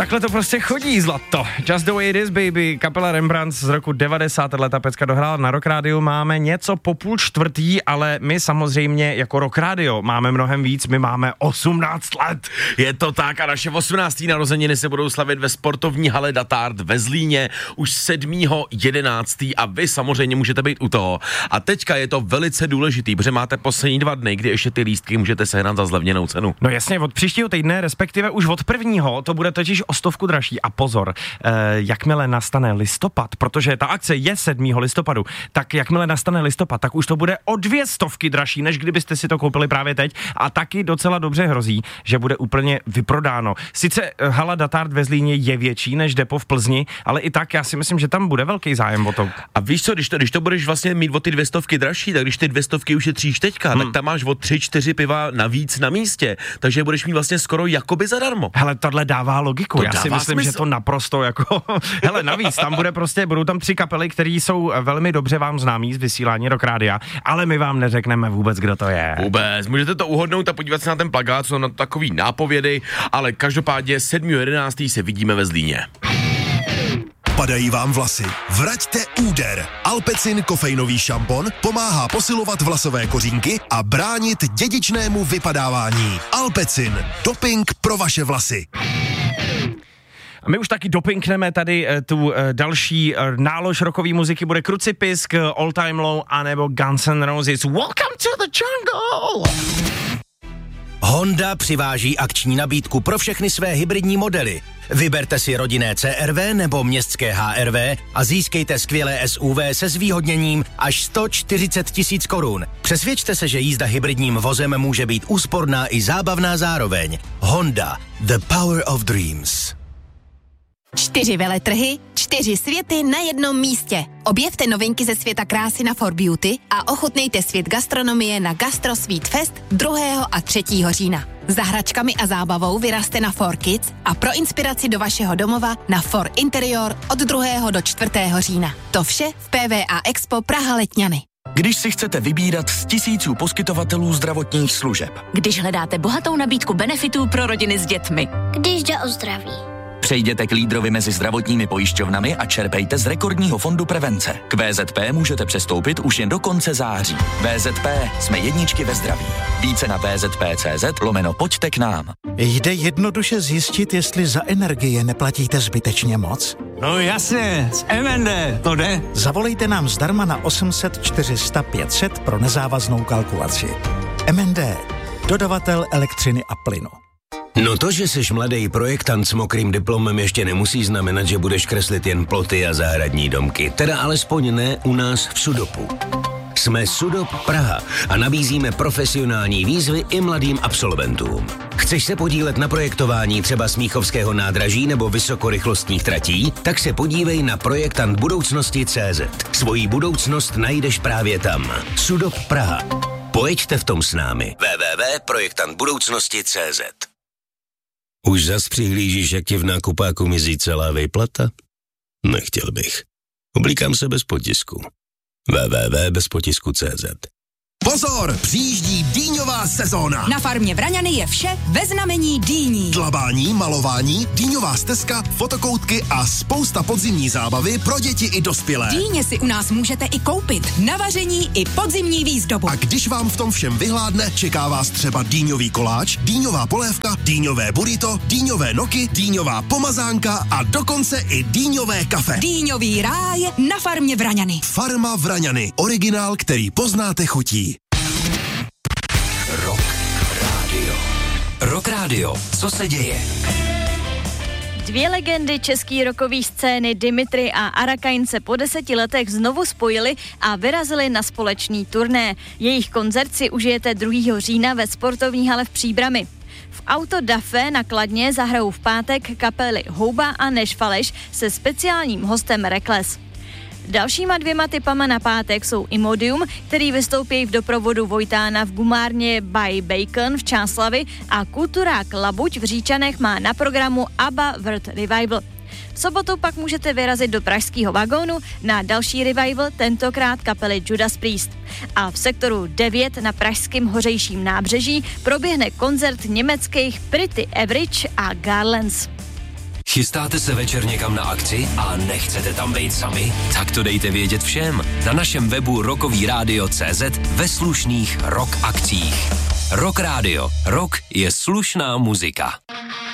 takhle to prostě chodí, zlato. Just the way it is, baby. Kapela Rembrandt z roku 90. leta pecka dohrála na Rock Radio. Máme něco po 3:30, ale my samozřejmě jako Rock Radio máme mnohem víc. My máme 18 let. Je to tak a naše 18. narozeniny se budou slavit ve sportovní hale Datard ve Zlíně už 7.11. a vy samozřejmě můžete být u toho. A teďka je to velice důležitý, protože máte poslední 2 dny, kdy ještě ty lístky můžete sehnat za zlevněnou cenu. No jasně, od příštího týdne, respektive už od 1. to bude totiž o 100 dražší. A pozor, jakmile nastane listopad, protože ta akce je 7. listopadu, tak jakmile nastane listopad, tak už to bude o 200 dražší, než kdybyste si to koupili právě teď. A taky docela dobře hrozí, že bude úplně vyprodáno. Sice hala Datard ve Zlíně je větší než depo v Plzni, ale i tak já si myslím, že tam bude velký zájem o to. A víš co, když to budeš vlastně mít o ty 200 dražší, tak když ty 200 ušetříš teďka, tak tam máš o 3-4 piva navíc na místě, takže budeš mít vlastně skoro jakoby zadarmo. Hele, tohle dává logiku. Já si myslím, že to naprosto jako... Hele, navíc, tam budou tam 3 kapely, které jsou velmi dobře vám známí z vysílání Rock Rádia, ale my vám neřekneme vůbec, kdo to je. Vůbec, můžete to uhodnout a podívat se na ten plakát, jsou na to takový nápovědy, ale každopádně 7.11. se vidíme ve Zlíně. Padají vám vlasy? Vraťte úder. Alpecin kofeinový šampon pomáhá posilovat vlasové kořínky a bránit dědičnému vypadávání. Alpecin. Doping pro vaše vlasy. A my už taky dopinkneme tady tu další nálož rockové muziky. Bude Krucipisk, All Time Low anebo Guns N' Roses. Welcome to the jungle! Honda přiváží akční nabídku pro všechny své hybridní modely. Vyberte si rodinné CR-V nebo městské HR-V a získejte skvělé SUV se zvýhodněním až 140 000 korun. Přesvědčte se, že jízda hybridním vozem může být úsporná i zábavná zároveň. Honda, the power of dreams. 4 veletrhy, 4 světy na jednom místě. Objevte novinky ze světa krásy na For Beauty a ochutnejte svět gastronomie na Gastro Sweet Fest 2. a 3. října. Za hračkami a zábavou vyrazte na For Kids a pro inspiraci do vašeho domova na For Interior od 2. do 4. října. To vše v PVA Expo Praha Letňany. Když si chcete vybírat z tisíců poskytovatelů zdravotních služeb. Když hledáte bohatou nabídku benefitů pro rodiny s dětmi. Když jde o zdraví. Přejděte k lídrovi mezi zdravotními pojišťovnami a čerpejte z rekordního fondu prevence. K VZP můžete přestoupit už jen do konce září. VZP, jsme jedničky ve zdraví. Více na vzp.cz/pojďte k nám. Jde jednoduše zjistit, jestli za energie neplatíte zbytečně moc? No jasně, z MND, to jde. Zavolejte nám zdarma na 800 400 500 pro nezávaznou kalkulaci. MND, dodavatel elektřiny a plynu. No to, že jsi mladý projektant s mokrým diplomem, ještě nemusí znamenat, že budeš kreslit jen ploty a zahradní domky. Teda alespoň ne u nás v Sudopu. Jsme Sudop Praha a nabízíme profesionální výzvy i mladým absolventům. Chceš se podílet na projektování třeba Smíchovského nádraží nebo vysokorychlostních tratí? Tak se podívej na projektant budoucnosti.cz. Svoji budoucnost najdeš právě tam. Sudop Praha. Pojďte v tom s námi. www.projektantbudoucnosti.cz. Už zas přihlížíš, jak ti v nákupáku mizí celá výplata? Nechtěl bych. Oblíkám se bez potisku. www.bezpotisku.cz. Pozor, přijíždí dýňová sezóna. Na farmě Vraňany je vše ve znamení dýní. Dlabání, malování, dýňová stezka, fotokoutky a spousta podzimní zábavy pro děti i dospělé. Dýně si u nás můžete i koupit. Na vaření i podzimní výzdobu. A když vám v tom všem vyhládne, čeká vás třeba dýňový koláč, dýňová polévka, dýňové burrito, dýňové noky, dýňová pomazánka a dokonce i dýňové kafe. Dýňový ráj na farmě Vraňany. Farma Vraňany. Originál, který poznáte chutí. Rock Radio. Rock Radio. Co se děje? 2 legendy české rockové scény Dimitri a Arakain se po 10 letech znovu spojili a vyrazili na společný turné. Jejich koncert si užijete 2. října ve sportovní hale v Příbrami. V Auto da Fe na Kladně zahrajou v pátek kapely Houba a Neš Faleš se speciálním hostem Reckless. Dalšíma 2 typama na pátek jsou Imodium, který vystoupí v doprovodu Vojtána v gumárně by Bacon v Čáslavi a kulturák Labuť v Říčanech má na programu ABBA World Revival. V sobotu pak můžete vyrazit do pražského vagónu na další revival, tentokrát kapely Judas Priest. A v sektoru 9 na pražském Hořejším nábřeží proběhne koncert německých Pretty Average a Garlands. Chystáte se večer někam na akci a nechcete tam být sami? Tak to dejte vědět všem na našem webu rockovyradio.cz ve slušných rock akcích. Rock Radio. Rock je slušná muzika.